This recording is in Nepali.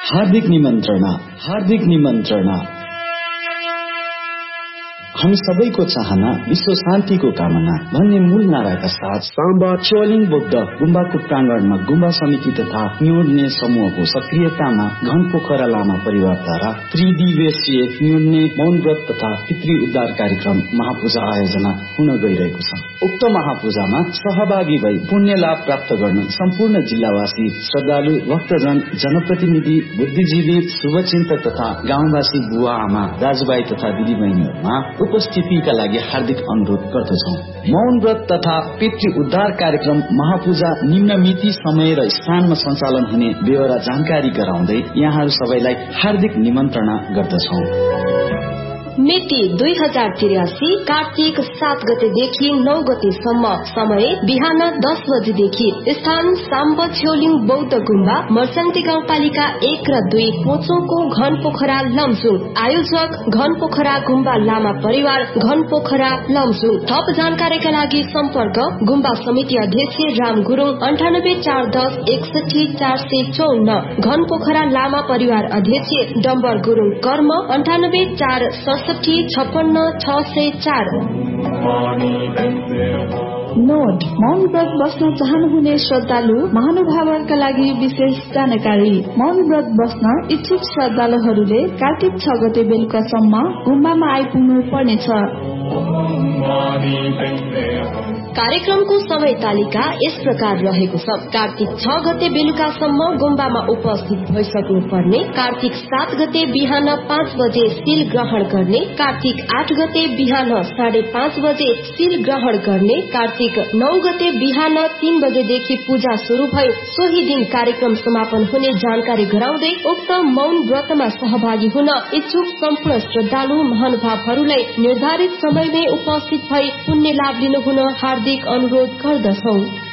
हार्दिक निमन्त्रणा। हामी सबैको चाहना विश्व शान्तिको कामना भन्ने मूल नाराका साथ साम्बा चोलिङ बौद्ध गुम्बाको प्राङ्गणमा गुम्बा समिति तथा न्युर्ने समूहको सक्रियतामा घनपोखरा लामा परिवारद्वारा त्रिदिवसीय न्युर्ने मौन व्रत तथा पितृ उद्धार कार्यक्रम महापूजा आयोजना हुन गइरहेको छ। उक्त महापूजामा सहभागी भई पुण्य लाभ प्राप्त गर्न सम्पूर्ण जिल्लावासी श्रद्धालु भक्तजन जनप्रतिनिधि बुद्धिजीवी शुभचिन्तक तथा गाउँवासी बुवा आमा दाजुभाइ तथा दिदीबहिनीहरूमा उपस्थितिका लागि हार्दिक अनुरोध गर्दछौं। मौन व्रत तथा पितृ उद्धार कार्यक्रम महापूजा निम्न मिति समय र स्थानमा सञ्चालन हुने बेहोरा जानकारी गराउँदै यहाँहरू सबैलाई हार्दिक निमन्त्रणा गर्दछौं। मिति 2083 कार्तिक 7 गतेदेखि 9 गतेसम्म। समय बिहान 10 बजेदेखि। स्थान साम्बा छ्योलिङ बौद्ध गुम्बा मर्साङती गाउँपालिका 1 र 2 पोचोको घनपोखरा लमजुङ। आयोजक घनपोखरा गुम्बा लामा परिवार घनपोखरा लमजुङ। थप जानकारीका लागि सम्पर्क गुम्बा समिति अध्यक्ष राम गुरुङ 984110 61454। घनपोखरा लामा परिवार अध्यक्ष डम्बर गुरुङ कर्म 9846 56 नोट। मौन व्रत बस्न चाहनुहुने श्रद्धालु महानुभावहरूका लागि विशेष जानकारी। मौन व्रत बस्न इच्छुक श्रद्धालुहरूले कार्तिक 6 गते बेलुकासम्म गुम्बामा आइपुग्नु पर्नेछ। कार्यक्रमको समय तालिका यस प्रकार रहेको छ। कार्तिक 6 गते बेलुकासम्म गुम्बामा उपस्थित भइसक्नु पर्ने। कार्तिक 7 गते बिहान 5 बजे सील ग्रहण गर्ने। कार्तिक 8 गते बिहान 5:30 बजे सील ग्रहण गर्ने। कार्तिक 9 गते बिहान 3 बजेदेखि पूजा शुरू भयो। सोही दिन कार्यक्रम समापन हुने जानकारी गराउँदै उक्त मौन व्रतमा सहभागी हुन इच्छुक सम्पूर्ण श्रद्धालु महानुभावहरूलाई निर्धारित समयमै उपस्थित भई पुण्य लाभ लिनुहुन हार्दिक अनुरोध गर्दछौं।